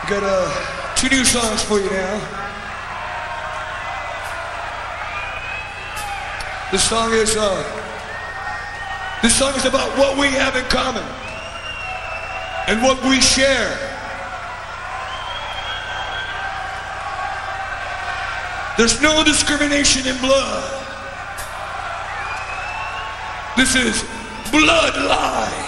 Got two new songs for you now. This song is about what we have in common and what we share. There's no discrimination in blood. This is Bloodline.